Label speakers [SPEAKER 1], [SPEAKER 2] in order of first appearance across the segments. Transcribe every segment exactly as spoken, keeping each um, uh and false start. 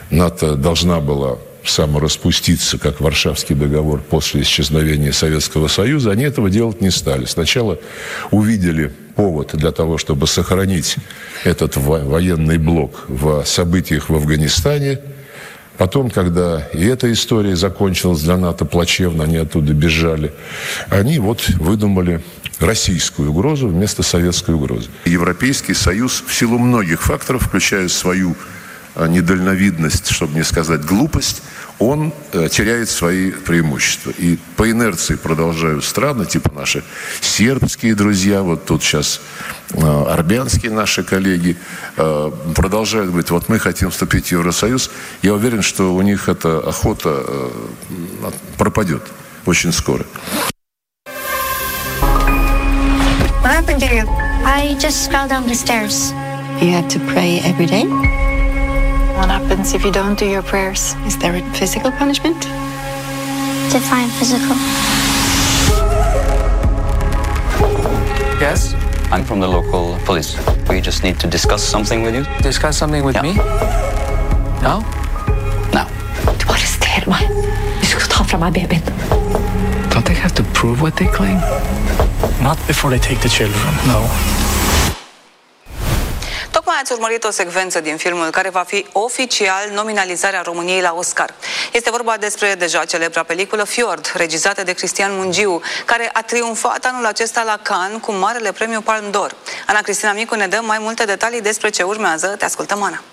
[SPEAKER 1] НАТО должна была самораспуститься, как Варшавский договор после исчезновения Советского Союза, они этого делать не стали. Сначала увидели повод для того, чтобы сохранить этот военный блок в событиях в Афганистане. Потом, когда и эта история закончилась для НАТО плачевно, они оттуда бежали, они вот выдумали российскую угрозу вместо советской угрозы. Европейский Союз в силу многих факторов, включая свою недальновидность, чтобы не сказать глупость, он э, теряет свои преимущества. И по инерции продолжают страны, типа наши сербские друзья, вот тут сейчас э, армянские наши коллеги, э, продолжают говорить, вот мы хотим вступить в Евросоюз. Я уверен, что у них эта охота э, пропадет очень скоро.
[SPEAKER 2] What happened to you? I just fell down the stairs.
[SPEAKER 3] You have to pray every day?
[SPEAKER 2] What happens if you don't do your prayers?
[SPEAKER 3] Is there a physical punishment?
[SPEAKER 2] Define physical.
[SPEAKER 4] Yes? I'm from the local police. We just need to discuss something with you.
[SPEAKER 5] Discuss something with
[SPEAKER 4] yeah.
[SPEAKER 5] me? No?
[SPEAKER 4] No.
[SPEAKER 3] Du bara ställ mig. Du ska ta fram min baby.
[SPEAKER 5] Don't they have to prove what they claim?
[SPEAKER 6] Not before they take the children, no.
[SPEAKER 7] Tocmai ați urmărit o secvență din filmul care va fi oficial nominalizarea României la Oscar. Este vorba despre deja celebra peliculă Fjord, regizată de Cristian Mungiu, care a triumfat anul acesta la Cannes cu marele premiu Palme d'Or. Ana Cristina Micu ne dă mai multe detalii despre ce urmează. Te ascultăm, Ana.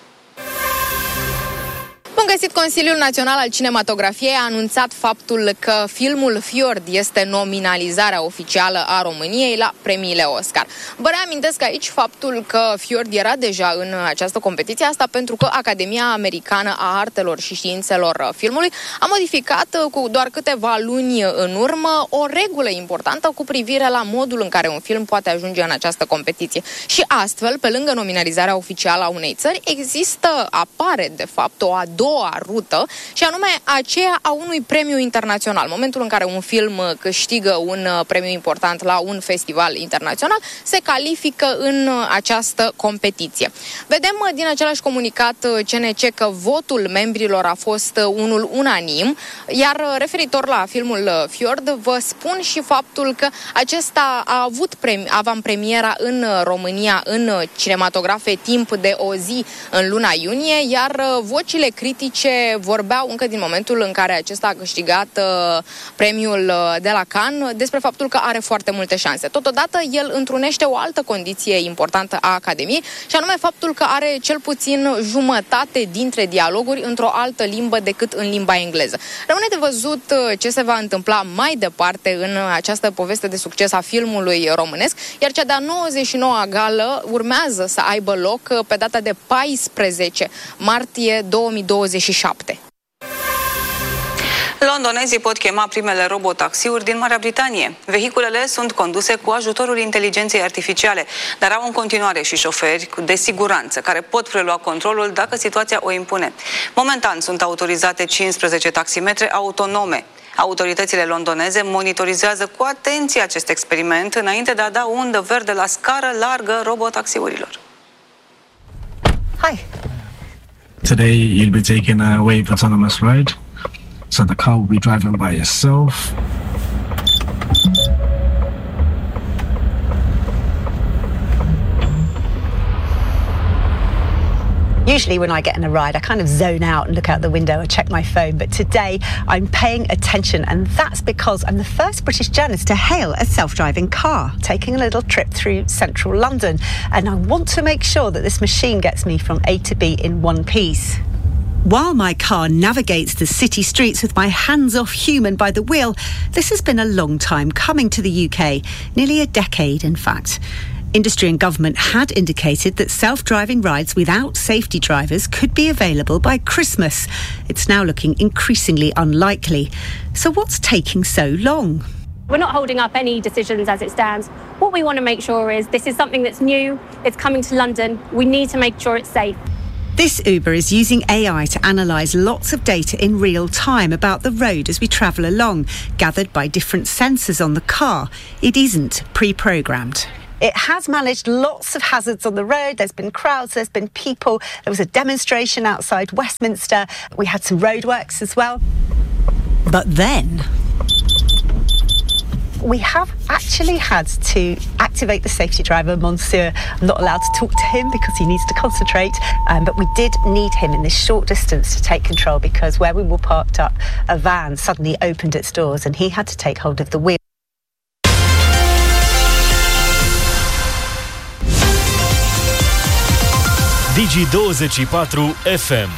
[SPEAKER 8] Bun găsit! Consiliul Național al Cinematografiei a anunțat faptul că filmul Fjord este nominalizarea oficială a României la premiile Oscar. Vă reamintesc aici faptul că Fjord era deja în această competiție, asta pentru că Academia Americană a Artelor și Științelor Filmului a modificat cu doar câteva luni în urmă o regulă importantă cu privire la modul în care un film poate ajunge în această competiție. Și astfel, pe lângă nominalizarea oficială a unei țări, există, apare de fapt o a doua rută, și anume aceea a unui premiu internațional. În momentul în care un film câștigă un premiu important la un festival internațional, se califică în această competiție. Vedem din același comunicat C N C că votul membrilor a fost unul unanim, iar referitor la filmul Fjord, vă spun și faptul că acesta a avut premi- avantpremiera în România în cinematografe timp de o zi în luna iunie, iar vocile critice vorbeau încă din momentul în care acesta a câștigat uh, premiul uh, de la Cannes despre faptul că are foarte multe șanse. Totodată, el întrunește o altă condiție importantă a Academiei, și anume faptul că are cel puțin jumătate dintre dialoguri într-o altă limbă decât în limba engleză. Rămâne de văzut uh, ce se va întâmpla mai departe în această poveste de succes a filmului românesc, iar cea de-a nouăzeci și noua gală urmează să aibă loc uh, pe data de paisprezece martie două mii douăzeci și șapte.
[SPEAKER 7] Londonezii pot chema primele robotaxiuri din Marea Britanie. Vehiculele sunt conduse cu ajutorul inteligenței artificiale, dar au în continuare și șoferi de siguranță care pot prelua controlul dacă situația o impune. Momentan sunt autorizate cincisprezece taximetre autonome. Autoritățile londoneze monitorizează cu atenție acest experiment înainte de a da undă verde la scară largă robotaxiurilor.
[SPEAKER 3] Hi.
[SPEAKER 6] Today you'll be taking a Wave autonomous ride. So the car will be driving by itself.
[SPEAKER 3] Usually when I get in a ride, I kind of zone out and look out the window and check my phone. But today I'm paying attention, and that's because I'm the first British journalist to hail a self-driving car, taking a little trip through central London. And I want to make sure that this machine gets me from A to B in one piece. While my car navigates the city streets with my hands-off human by the wheel, this has been a long time coming to the U K, nearly a decade in fact. Industry and government had indicated that self-driving rides without safety drivers could be available by Christmas. It's now looking increasingly unlikely. So what's taking so long?
[SPEAKER 9] We're not holding up any decisions as it stands. What we want to make sure is this is something that's new, it's coming to London, we need to make sure it's safe.
[SPEAKER 3] This Uber is using A I to analyse lots of data in real time about the road as we travel along, gathered by different sensors on the car. It isn't pre-programmed. It has managed lots of hazards on the road. There's been crowds, there's been people. There was a demonstration outside Westminster. We had some roadworks as well. But then we have actually had to activate the safety driver, Monsieur. I'm not allowed to talk to him because he needs to concentrate, um, but we did need him in this short distance to take control because where we were parked up, a van suddenly opened its doors and he had to take hold of the wheel.
[SPEAKER 10] Digi douăzeci și patru F M.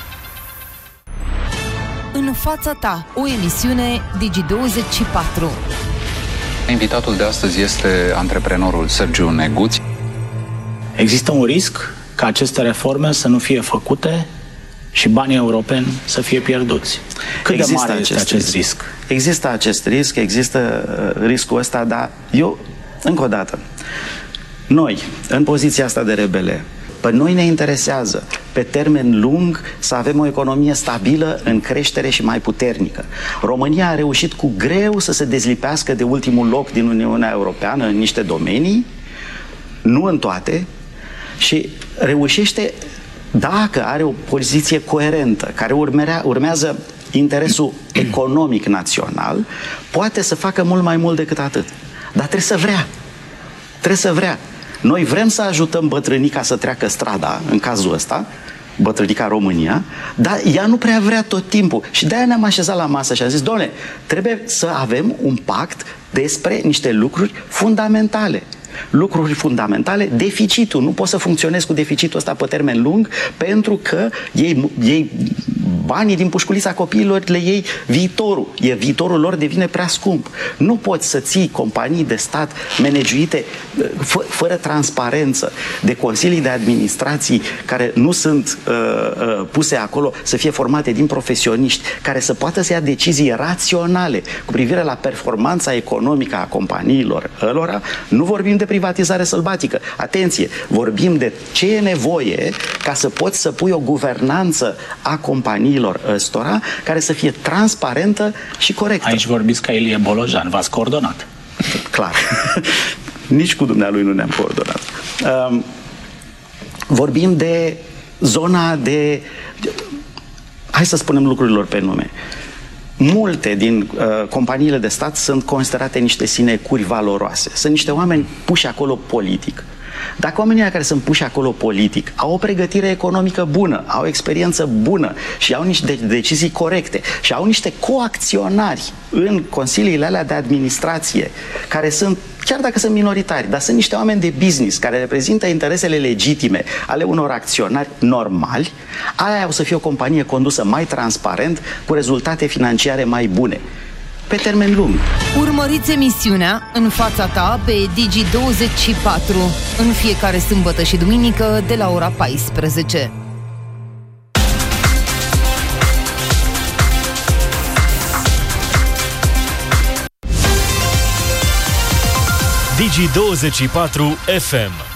[SPEAKER 11] În fața ta, o emisiune Digi douăzeci și patru.
[SPEAKER 12] Invitatul de astăzi este antreprenorul Sergiu Neguț.
[SPEAKER 13] Există un risc ca aceste reforme să nu fie făcute și banii europeni să fie pierduți. Cât există de mare este acest risc? risc?
[SPEAKER 14] Există acest risc, există riscul ăsta, dar eu, încă o dată, noi, în poziția asta de rebele, pe noi ne interesează pe termen lung să avem o economie stabilă, în creștere și mai puternică. România a reușit cu greu să se dezlipească de ultimul loc din Uniunea Europeană în niște domenii, nu în toate, și reușește, dacă are o poziție coerentă, care urmerea, urmează interesul economic național, poate să facă mult mai mult decât atât. Dar trebuie să vrea. Trebuie să vrea. Noi vrem să ajutăm bătrânica să treacă strada, în cazul ăsta, bătrânica România, dar ea nu prea vrea tot timpul. Și de-aia ne-am așezat la masă și am zis, doamne, trebuie să avem un pact despre niște lucruri fundamentale. Lucruri fundamentale, deficitul. Nu poți să funcționezi cu deficitul ăsta pe termen lung pentru că ei, ei banii din pușculița copiilor le iei viitorul. E, viitorul lor devine prea scump. Nu poți să ții companii de stat managiuite fă, fără transparență, de consilii de administrații care nu sunt uh, uh, puse acolo, să fie formate din profesioniști, care să poată să ia decizii raționale cu privire la performanța economică a companiilor ălora. Nu vorbim de privatizare sălbatică. Atenție, vorbim de ce e nevoie ca să poți să pui o guvernanță a companiilor ăstora care să fie transparentă și corectă.
[SPEAKER 13] Aici vorbiți ca Ilie Bolojan, v-ați coordonat.
[SPEAKER 14] Clar. Nici cu dumnealui nu ne-am coordonat. Um, vorbim de zona de... Hai să spunem lucrurilor pe nume. Multe din uh, companiile de stat sunt considerate niște sinecuri valoroase. Sunt niște oameni puși acolo politic. Dacă oamenii care sunt puși acolo politic au o pregătire economică bună, au o experiență bună și au niște decizii corecte și au niște coacționari în consiliile alea de administrație care sunt, chiar dacă sunt minoritari, dar sunt niște oameni de business care reprezintă interesele legitime ale unor acționari normali, aia o să fie o companie condusă mai transparent, cu rezultate financiare mai bune. Pe termen lung.
[SPEAKER 11] Urmăriți emisiunea În fața ta pe Digi douăzeci și patru în fiecare sâmbătă și duminică de la ora paisprezece.
[SPEAKER 10] Digi douăzeci și patru F M.